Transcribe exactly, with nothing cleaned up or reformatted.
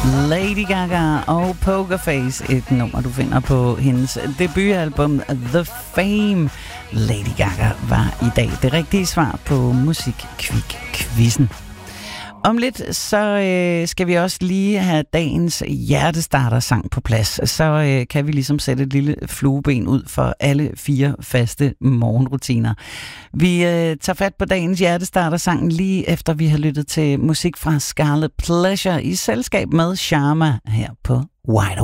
Lady Gaga og Pokerface, et nummer, du finder på hendes debutalbum The Fame. Lady Gaga var i dag det rigtige svar på Musikquik-quizzen. Om lidt, så øh, skal vi også lige have dagens hjertestarter-sang på plads. Så øh, kan vi ligesom sætte et lille flueben ud for alle fire faste morgenrutiner. Vi øh, tager fat på dagens hjertestarter-sang lige efter vi har lyttet til musik fra Scarlet Pleasure i selskab med Sharma her på Wide